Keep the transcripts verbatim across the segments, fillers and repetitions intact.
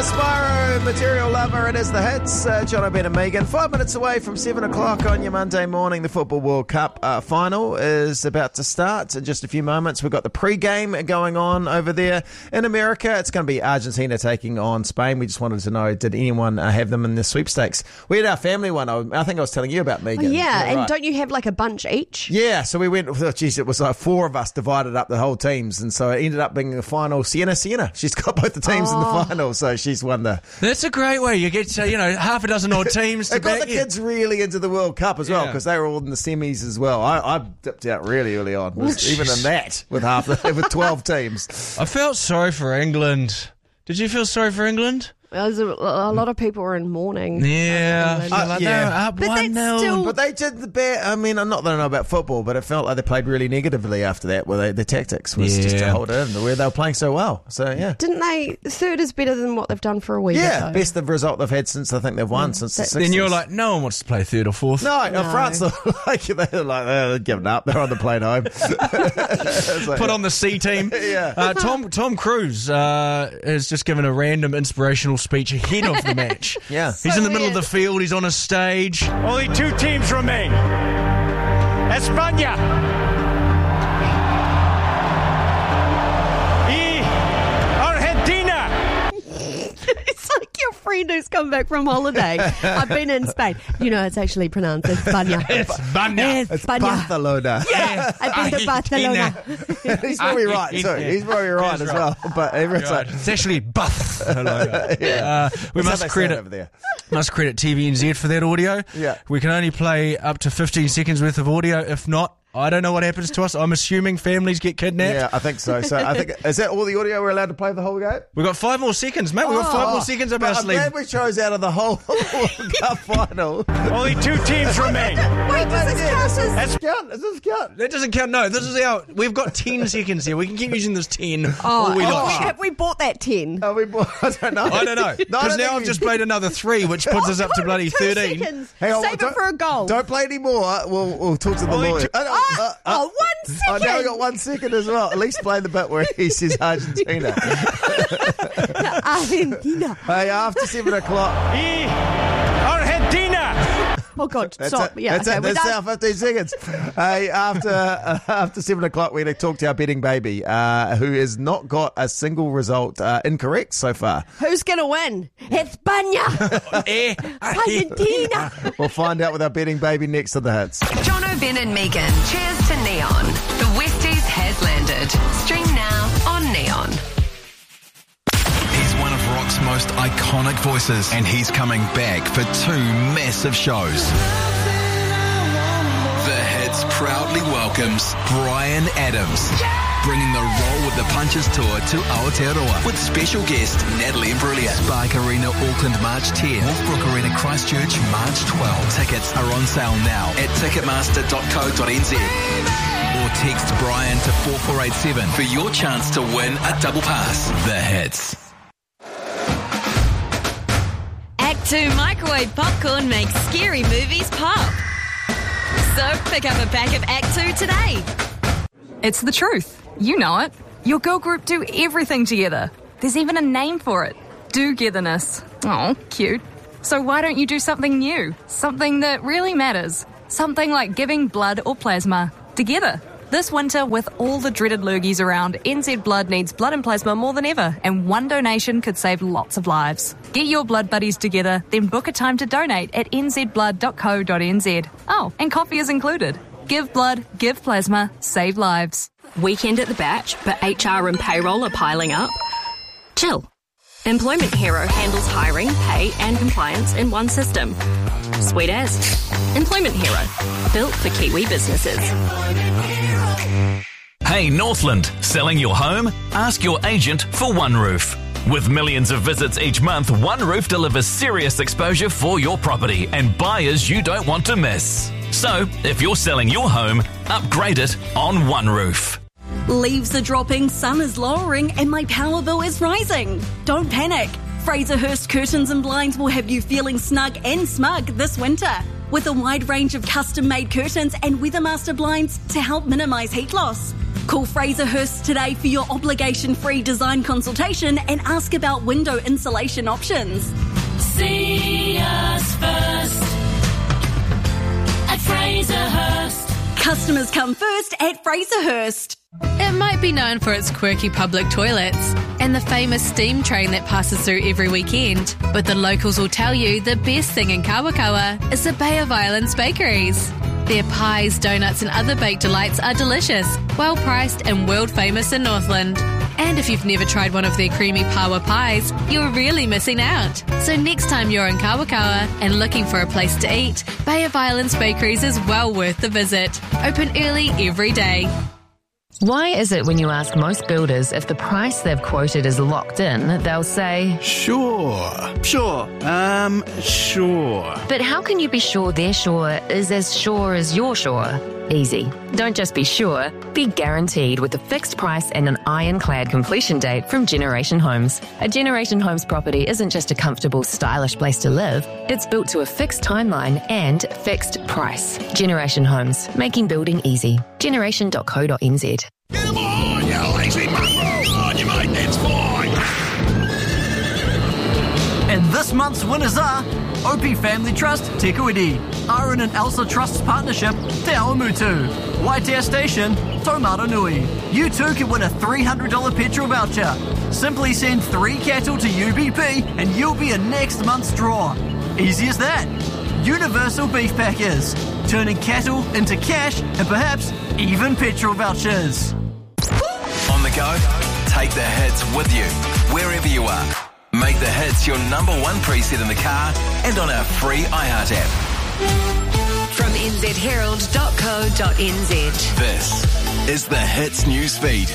Spyro, Material Lover, it is the hits. Uh, John O'Ben and Megan. Five minutes away from seven o'clock on your Monday morning. The Football World Cup uh, final is about to start in just a few moments. We've got the pre-game going on over there in America. It's going to be Argentina taking on Spain. We just wanted to know, did anyone uh, have them in the sweepstakes? We had our family one. I, I think I was telling you about, Megan. Oh, yeah, and right? don't you have like a bunch each? Yeah, so we went, oh, geez, it was like four of us divided up the whole teams, and so it ended up being the final. Sienna, Sienna. She's got both the teams oh. in the final, so she's won the... That's a great way. You get, to, you know, half a dozen odd teams to They got back the you. kids really into the World Cup as well, Yeah. because they were all in the semis as well. I, I dipped out really early on, was even in that, with half the, with twelve teams. I felt sorry for England. Did you feel sorry for England? There's a, a lot of people were in mourning. Yeah. Uh, Like, yeah. they were up But one that's nil. still- But they did the bad. I mean, not that I know about football, but it felt like they played really negatively after that, where they, the tactics was just to Yeah. hold it in, where they were playing so well. So, yeah. Didn't they? Third is better than what they've done for a week. Yeah, ago. best of result they've had since I think they've won since the That- sixties. Then you're like, no one wants to play third or fourth. No, no. No. France are like they're like they're giving up. They're on the plane home. It's like, Put on the C team. Yeah. Uh, Tom Tom Cruise uh, has just given a random inspirational speech ahead of the match. Yeah. He's in the middle of weird. the field. He's on a stage. Only two teams remain. España y Argentina. It's like your friend who's come back from holiday. I've been in Spain. You know, it's actually pronounced España. España. It's España. Barcelona. Yeah, I've been to Barcelona. He's probably right too. He's probably right He's as right. well. But everyone's Right. like, It's actually Buff. uh, we that's how must they say credit it over there. must credit T V N Z for that audio. Yeah. We can only play up to fifteen seconds worth of audio. If not, I don't know what happens to us. I'm assuming families get kidnapped. Yeah, I think so. So I think is that all the audio we're allowed to play the whole game? We've got five more seconds, mate. We've got five more seconds up But our I'm sleeve. glad we chose out of the whole World Cup final. Only two teams remain. Wait, does this count as... Does this count? Does this count? That doesn't count. No, this is our. We've got ten seconds here. We can keep using this ten. Oh, or we have, not. we, have we bought that ten? Are we, I don't know. I don't know. No, I Because don't now think I've we- just played another three, which puts us up to bloody Two thirteen. seconds. Hang on, Save it don't- for a goal. Don't play anymore. We'll we'll talk to the Only lawyer. two- Oh, no, Ah, uh, uh, oh, one Oh, second. now we got one second as well. At least play the bit where he says Argentina. Argentina. Hey, after seven o'clock. Y Argentina. Oh, God, That's stop. it. Yeah, That's okay, it. we're That's done. our fifteen seconds. Hey, after uh, after seven o'clock, we're going to talk to our betting baby, uh, who has not got a single result uh, incorrect so far. Who's going to win? España. Eh, Argentina. We'll find out with our betting baby next to the hits. John O'Ben and Megan. Cheers to Neon. The Westies has landed. Stream now on Neon. He's one of rock's most iconic voices, and he's coming back for two massive shows. The Hits proudly welcomes Bryan Adams, bringing the Roll with the Punches tour to Aotearoa with special guest Natalie Imbruglia. Spark Arena Auckland March tenth, Wolfbrook Arena Christchurch March twelfth. Tickets are on sale now at ticketmaster dot co dot n z or text Brian to four four eight seven for your chance to win a double pass. The Hits. Act two microwave popcorn makes scary movies pop. So pick up a pack of Act two today. It's the truth. You know it. Your girl group do everything together. There's even a name for it. Do-getherness. Oh, cute. So why don't you do something new? Something that really matters. Something like giving blood or plasma together. This winter, with all the dreaded lurgies around, N Z Blood needs blood and plasma more than ever, and one donation could save lots of lives. Get your blood buddies together, then book a time to donate at n z blood dot co dot n z. Oh, and coffee is included. Give blood, give plasma, save lives. Weekend at the batch, but H R and payroll are piling up? Chill. Employment Hero handles hiring, pay, and compliance in one system. Sweet as. Employment Hero. Built for Kiwi businesses. Hey Northland, selling your home? Ask your agent for One Roof. With millions of visits each month, One Roof delivers serious exposure for your property and buyers you don't want to miss. So, if you're selling your home, upgrade it on One Roof. Leaves are dropping, sun is lowering, and my power bill is rising. Don't panic. Fraserhurst Curtains and Blinds will have you feeling snug and smug this winter. With a wide range of custom-made curtains and Weathermaster blinds to help minimise heat loss. Call Fraser Hurst today for your obligation-free design consultation and ask about window insulation options. See us first at Fraser Hurst. Customers come first at Fraser Hurst. It might be known for its quirky public toilets and the famous steam train that passes through every weekend, but the locals will tell you the best thing in Kawakawa is the Bay of Islands bakeries. Their pies, donuts and other baked delights are delicious, well priced and world famous in Northland. And if you've never tried one of their creamy pawa pies, you're really missing out. So next time you're in Kawakawa and looking for a place to eat, Bay of Islands Bakeries is well worth the visit. Open early every day. Why is it when you ask most builders if the price they've quoted is locked in, they'll say, Sure, sure, um, sure. But how can you be sure their sure is as sure as you're sure? Easy. Don't just be sure, be guaranteed with a fixed price and an ironclad completion date from Generation Homes. A Generation Homes property isn't just a comfortable, stylish place to live. It's built to a fixed timeline and fixed price. Generation Homes, making building easy. generation dot co dot n z. Come on, you lazy mongrel! On you, mate, that's fine! And this month's winners are O P Family Trust, Te Kuiti, Aaron and Elsa Trust's partnership, Te Awamutu, Waitea Station, Taumata Nui. You too can win a three hundred dollars petrol voucher. Simply send three cattle to U B P and you'll be in next month's draw. Easy as that. Universal Beef Packers, turning cattle into cash and perhaps even petrol vouchers. On the go, take the hits with you, wherever you are. Make the hits your number one preset in the car and on our free iHeart app. From n z herald dot co dot n z. This is the Hits newsfeed.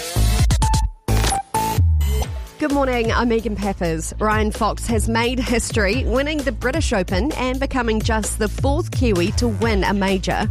Good morning, I'm Megan Paffers. Ryan Fox has made history, winning the British Open and becoming just the fourth Kiwi to win a major.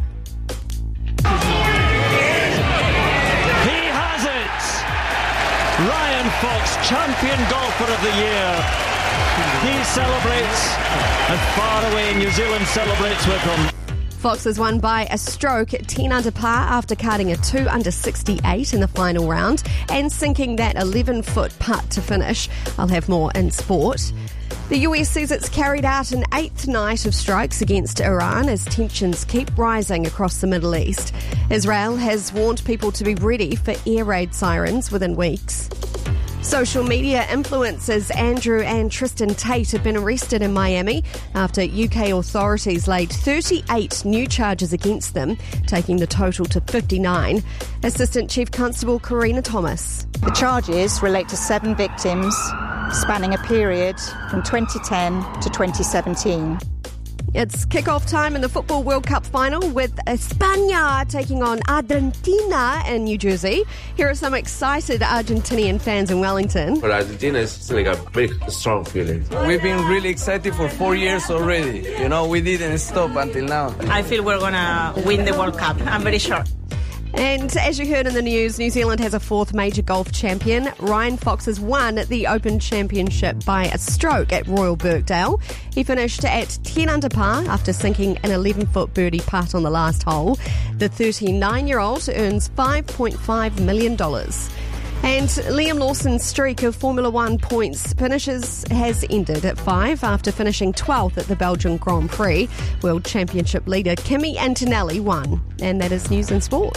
He has it! Ryan Fox, champion golfer of the year. He celebrates, and far away New Zealand celebrates with him. Fox has won by a stroke at ten under par after cutting a two under sixty-eight in the final round and sinking that eleven-foot putt to finish. I'll have more in sport. The U S says it's carried out an eighth night of strikes against Iran as tensions keep rising across the Middle East. Israel has warned people to be ready for air raid sirens within weeks. Social media influencers Andrew and Tristan Tate have been arrested in Miami after U K authorities laid thirty-eight new charges against them, taking the total to fifty-nine. Assistant Chief Constable Karina Thomas. The charges relate to seven victims spanning a period from twenty ten to twenty seventeen. It's kick-off time in the Football World Cup final with España taking on Argentina in New Jersey. Here are some excited Argentinian fans in Wellington. For Argentina, it's like a big, strong feeling. We've been really excited for four years already. You know, we didn't stop until now. I feel we're going to win the World Cup. I'm very sure. And as you heard in the news, New Zealand has a fourth major golf champion. Ryan Fox has won the Open Championship by a stroke at Royal Birkdale. He finished at ten under par after sinking an eleven-foot birdie putt on the last hole. The thirty-nine-year-old earns five point five million dollars. And Liam Lawson's streak of Formula One points finishes has ended at five after finishing twelfth at the Belgian Grand Prix. World Championship leader Kimi Antonelli won. And that is news and sport.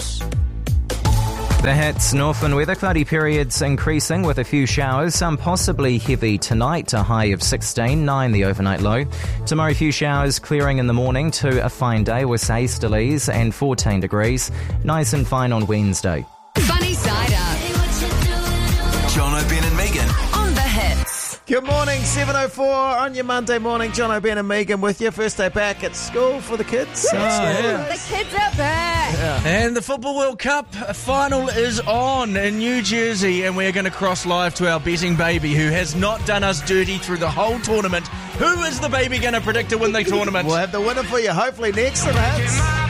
The Hits, Northland weather, cloudy periods increasing with a few showers, some possibly heavy tonight, a high of sixteen, nine the overnight low. Tomorrow, a few showers, clearing in the morning to a fine day with easterlies and fourteen degrees. Nice and fine on Wednesday. Funny Side Up. John O'Ben and Megan on the Hits. Good morning, seven oh four on your Monday morning. John O'Ben and Megan with you. First day back at school for the kids. Oh, yeah. The kids are back. Yeah. And the Football World Cup final is on in New Jersey, and we're going to cross live to our betting baby who has not done us dirty through the whole tournament. Who is the baby going to predict to win the tournament? We'll have the winner for you hopefully next to the Hits.